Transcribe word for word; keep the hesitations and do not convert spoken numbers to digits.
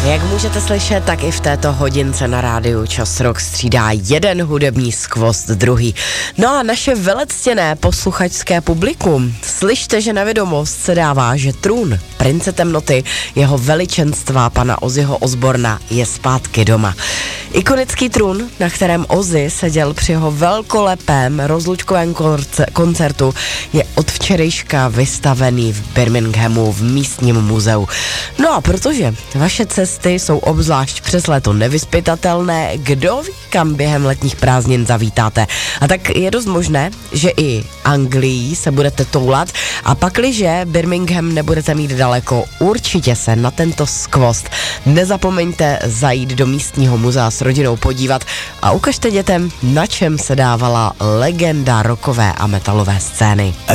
Jak můžete slyšet, tak i v této hodince na rádiu Čas Rock střídá jeden hudební skvost druhý. No a naše velectěné posluchačské publikum, slyšte, že na vědomost se dává, že trůn prince temnoty, jeho veličenstva pana Ozzyho Osborna je zpátky doma. Ikonický trůn, na kterém Ozzy seděl při jeho velkolepém rozlučkovém koncertu, je od včerejška vystavený v Birminghamu v místním muzeu. No a protože vaše cesty jsou obzvlášť přes léto nevyzpytatelné, kdo ví, kam během letních prázdnin zavítáte. A tak je dost možné, že i Anglií se budete toulat a pakliže Birmingham nebudete mít daleko, určitě se na tento skvost nezapomeňte zajít do místního muzea s rodinou podívat a ukažte dětem, na čem se dávala legenda rockové a metalové scény.